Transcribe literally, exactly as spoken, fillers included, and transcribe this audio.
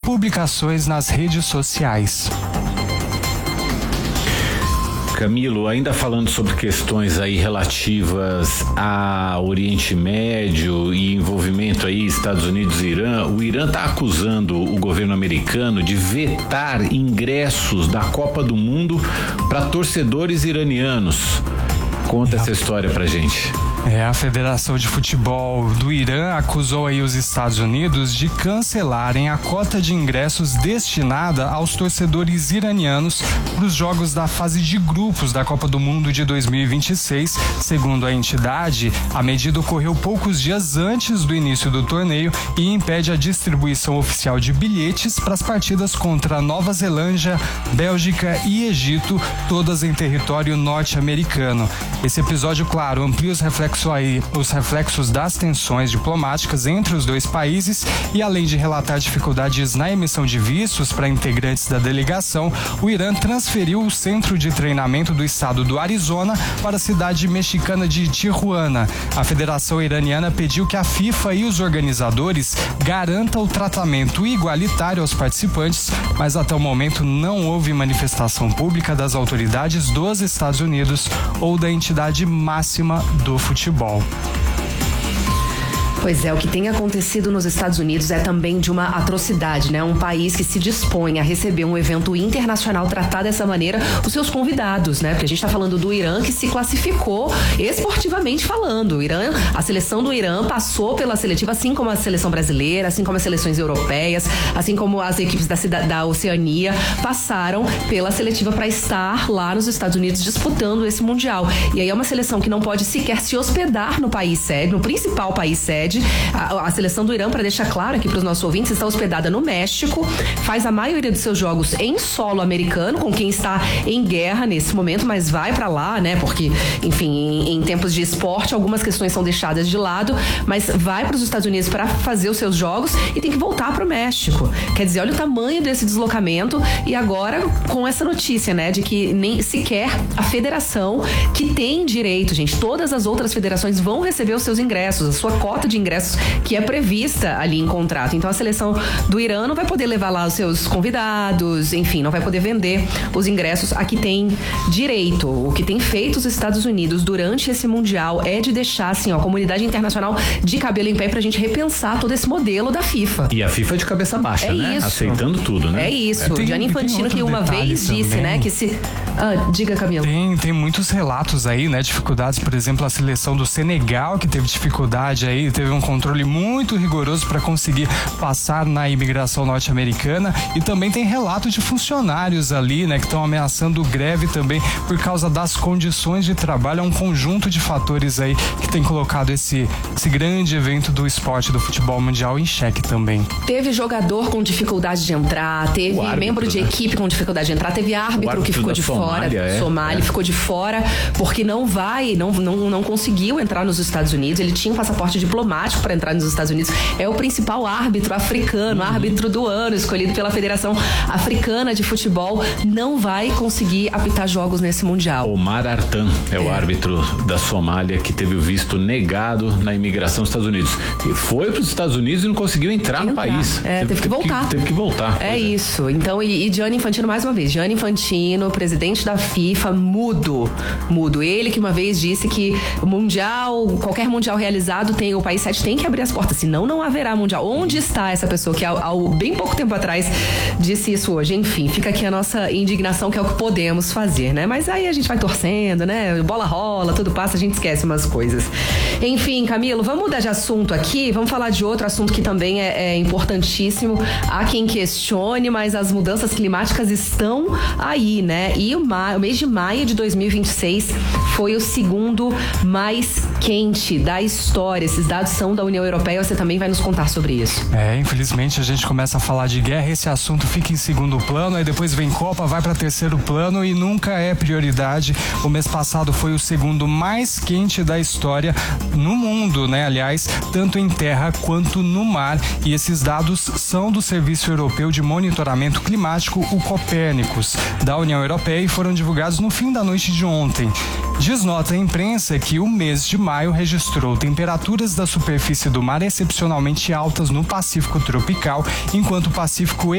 publicações nas redes sociais. Camilo, ainda falando sobre questões aí relativas ao Oriente Médio e envolvimento aí Estados Unidos e Irã, o Irã está acusando o governo americano de vetar ingressos da Copa do Mundo para torcedores iranianos. Conta essa história pra gente. É, a Federação de Futebol do Irã acusou aí os Estados Unidos de cancelarem a cota de ingressos destinada aos torcedores iranianos para os jogos da fase de grupos da Copa do Mundo de dois mil e vinte e seis. Segundo a entidade, a medida ocorreu poucos dias antes do início do torneio e impede a distribuição oficial de bilhetes para as partidas contra Nova Zelândia, Bélgica e Egito, todas em território norte-americano. Esse episódio, claro, amplia os reflexos Aí, os reflexos das tensões diplomáticas entre os dois países e, além de relatar dificuldades na emissão de vistos para integrantes da delegação, o Irã transferiu o centro de treinamento do estado do Arizona para a cidade mexicana de Tijuana. A Federação Iraniana pediu que a FIFA e os organizadores garantam o tratamento igualitário aos participantes, mas até o momento não houve manifestação pública das autoridades dos Estados Unidos ou da entidade máxima do futebol. Futebol. Pois é, o que tem acontecido nos Estados Unidos é também de uma atrocidade, né? Um país que se dispõe a receber um evento internacional, tratar dessa maneira os seus convidados, né? Porque a gente tá falando do Irã, que se classificou esportivamente falando. O Irã, a seleção do Irã passou pela seletiva, assim como a seleção brasileira, assim como as seleções europeias, assim como as equipes da, cidade, da Oceania passaram pela seletiva para estar lá nos Estados Unidos disputando esse Mundial. E aí é uma seleção que não pode sequer se hospedar no país sede, no principal país sede. A, a seleção do Irã, para deixar claro aqui para os nossos ouvintes, está hospedada no México, faz a maioria dos seus jogos em solo americano, com quem está em guerra nesse momento, mas vai para lá, né? Porque, enfim, em, em tempos de esporte, algumas questões são deixadas de lado, mas vai para os Estados Unidos para fazer os seus jogos e tem que voltar para o México. Quer dizer, olha o tamanho desse deslocamento e agora com essa notícia, né? De que nem sequer a federação que tem direito, gente, todas as outras federações vão receber os seus ingressos, a sua cota de ingressos que é prevista ali em contrato. Então a seleção do Irã não vai poder levar lá os seus convidados, enfim, não vai poder vender os ingressos a que tem direito. O que tem feito os Estados Unidos durante esse Mundial é de deixar, assim, ó, a comunidade internacional de cabelo em pé pra gente repensar todo esse modelo da FIFA. E a FIFA de cabeça baixa, é né? Isso. Aceitando tudo, né? É isso. É, Gianni Infantino que uma vez também. disse, né, que se... Ah, diga, Camilo. Tem, tem muitos relatos aí, né, dificuldades, por exemplo, a seleção do Senegal que teve dificuldade aí, teve um controle muito rigoroso para conseguir passar na imigração norte-americana e também tem relato de funcionários ali, né, que estão ameaçando greve também por causa das condições de trabalho. É um conjunto de fatores aí que tem colocado esse, esse grande evento do esporte do futebol mundial em xeque também. Teve jogador com dificuldade de entrar, teve árbitro, membro de né? equipe com dificuldade de entrar, teve árbitro, árbitro que ficou de Somália, fora, é, Somália é. ficou de fora porque não vai, não, não, não conseguiu entrar nos Estados Unidos. Ele tinha um passaporte diplomático para entrar nos Estados Unidos. É o principal árbitro africano, uhum. árbitro do ano, escolhido pela Federação Africana de Futebol, não vai conseguir apitar jogos nesse Mundial. Omar Artan é, é o árbitro da Somália que teve o visto negado na imigração dos Estados Unidos. E foi para os Estados Unidos e não conseguiu entrar, entrar. no país. É, teve, teve que voltar. Que, teve que voltar. É isso. É. Então, e, e Gianni Infantino, mais uma vez, Gianni Infantino, presidente da FIFA, mudo. Mudo. Ele que uma vez disse que o Mundial, qualquer Mundial realizado, tem, o país sete tem que abrir as portas, senão não haverá Mundial. Onde está essa pessoa que há, há bem pouco tempo atrás disse isso hoje? Enfim, fica aqui a nossa indignação, que é o que podemos fazer, né? Mas aí a gente vai torcendo, né? Bola rola, tudo passa, a gente esquece umas coisas. Enfim, Camilo, vamos mudar de assunto aqui, vamos falar de outro assunto que também é, é importantíssimo. Há quem questione, mas as mudanças climáticas estão aí, né? E o, ma- o mês de maio de dois mil e vinte e seis foi o segundo mais quente da história. Esses dados são da União Europeia, você também vai nos contar sobre isso. É, infelizmente a gente começa a falar de guerra, esse assunto fica em segundo plano, aí depois vem Copa, vai para terceiro plano e nunca é prioridade. O mês passado foi o segundo mais quente da história no mundo, né? Aliás, tanto em terra quanto no mar. E esses dados são do Serviço Europeu de Monitoramento Climático, o Copérnicos, da União Europeia, e foram divulgados no fim da noite de ontem. Diz nota à imprensa que o mês de maio registrou temperaturas da superfície do mar excepcionalmente altas no Pacífico tropical, enquanto o Pacífico